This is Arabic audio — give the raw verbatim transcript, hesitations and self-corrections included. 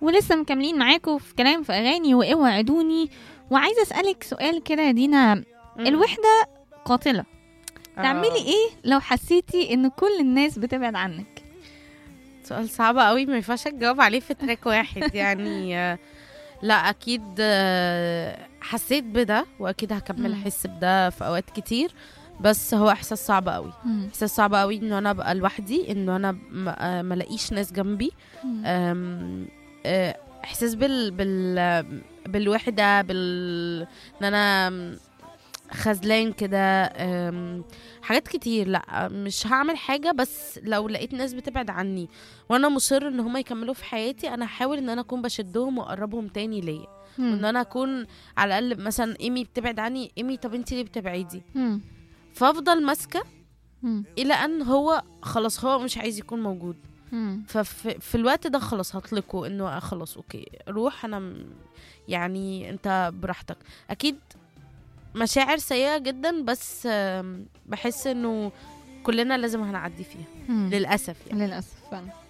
ولسه مكملين معاكم في كلام في اغاني واوعدوني. وعايزه اسالك سؤال كده يا دينا، الوحده قاتله، تعملي ايه لو حسيتي ان كل الناس بتبعد عنك؟ سؤال صعب قوي، ما ينفعش تجاوب عليه في تراك واحد يعني. لا اكيد حسيت بده واكيد هكمل احس بده في اوقات كتير، بس هو احساس صعب قوي. مم. احساس صعب قوي انه انا ابقى لوحدي، انه انا ما الاقيش ناس جنبي. أم، أه، احساس بال بال بالوحده، بال ان انا خذلان كده. أم، حاجات كتير. لا مش هعمل حاجه، بس لو لقيت ناس بتبعد عني وانا مصر ان هم يكملوا في حياتي، انا هحاول ان انا اكون بشدهم واقربهم تاني ليا، وان انا اكون على الاقل مثلا ايمي بتبعد عني، ايمي طب انتي ليه بتبعدي؟ مم. فافضل ماسكه مم. الى ان هو خلاص هو مش عايز يكون موجود. مم. ففي في الوقت ده خلاص هطلقه، انه خلاص اوكي روح، انا م- يعني انت براحتك. اكيد مشاعر سيئة جدا، بس آم، بحس انه كلنا لازم هنعدي فيها مم. للأسف يعني. للاسف فعلا.